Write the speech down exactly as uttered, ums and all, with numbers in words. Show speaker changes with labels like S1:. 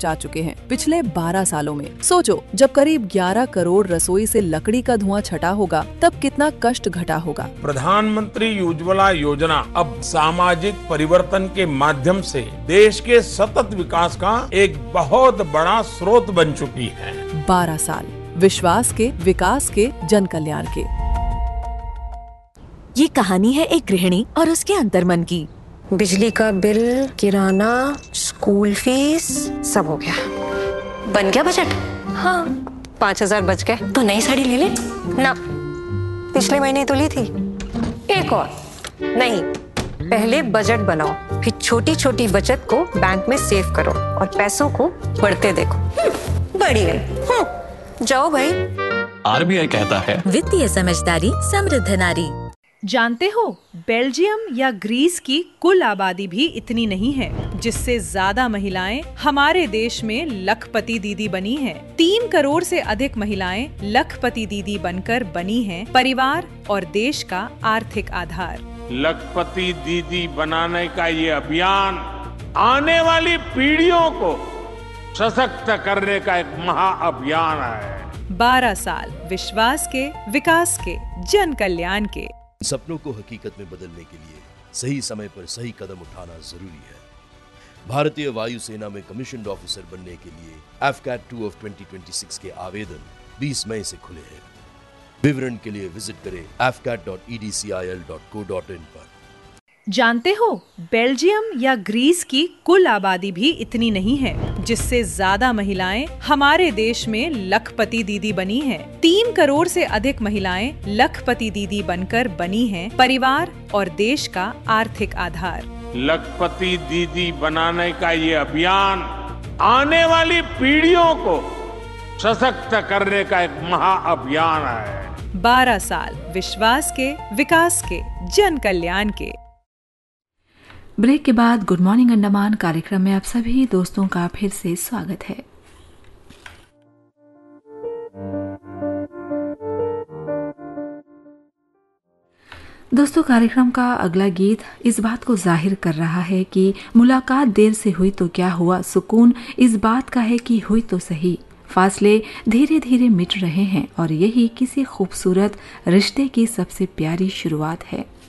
S1: जा चुके हैं पिछले बारह सालों में। सोचो, जब करीब ग्यारह करोड़ रसोई से लकड़ी का धुआं छटा होगा तब कितना कष्ट घटा होगा।
S2: प्रधानमंत्री उज्ज्वला योजना अब सामाजिक परिवर्तन के माध्यम से देश के सतत विकास का एक बहुत बड़ा स्रोत बन चुकी है।
S1: बारह साल विश्वास के, विकास के, जन कल्याण के।
S3: ये कहानी है एक गृहिणी और उसके अंतर्मन की।
S4: बिजली का बिल, किराना, स्कूल फीस, सब हो गया।
S3: बन गया बजट?
S4: हाँ, पाँच हजार बच गए।
S3: तो नई साड़ी ले ले
S4: ना, पिछले महीने तो ली थी। एक और नहीं, पहले बजट बनाओ, फिर छोटी छोटी बचत को बैंक में सेव करो और पैसों को बढ़ते देखो। बढ़ी गई। जाओ भाई।
S5: आरबीआई कहता है,
S3: वित्तीय समझदारी समृद्ध नारी।
S6: जानते हो, बेल्जियम या ग्रीस की कुल आबादी भी इतनी नहीं है जिससे ज्यादा महिलाएं हमारे देश में लखपति दीदी बनी हैं। तीन करोड़ से अधिक महिलाएं लखपति दीदी बनकर बनी हैं परिवार और देश का आर्थिक आधार।
S2: लखपति दीदी बनाने का ये अभियान आने वाली पीढ़ियों को सशक्त करने का एक महाअभियान है।
S6: बारह साल विश्वास के, विकास के, जन कल्याण के।
S7: सपनों को हकीकत में बदलने के लिए सही समय पर सही कदम उठाना जरूरी है। भारतीय वायुसेना में कमीशन्ड ऑफिसर बनने के लिए F cat two of twenty twenty six के आवेदन बीस मई से खुले हैं। विवरण के लिए विजिट करें F cat dot E D C I L dot co dot in पर।
S6: जानते हो, बेल्जियम या ग्रीस की कुल आबादी भी इतनी नहीं है जिससे ज्यादा महिलाएं हमारे देश में लखपति दीदी बनी हैं। तीन करोड़ से अधिक महिलाएं लखपति दीदी बनकर बनी हैं परिवार और देश का आर्थिक आधार।
S2: लखपति दीदी बनाने का ये अभियान आने वाली पीढ़ियों को सशक्त करने का एक महाअभियान है।
S6: बारह साल विश्वास के, विकास के, जन कल्याण के।
S8: ब्रेक के बाद गुड मॉर्निंग अंडमान कार्यक्रम में आप सभी दोस्तों का फिर से स्वागत है। दोस्तों, कार्यक्रम का अगला गीत इस बात को जाहिर कर रहा है कि मुलाकात देर से हुई तो क्या हुआ, सुकून इस बात का है कि हुई तो सही। फासले धीरे धीरे मिट रहे हैं और यही किसी खूबसूरत रिश्ते की सबसे प्यारी शुरुआत है।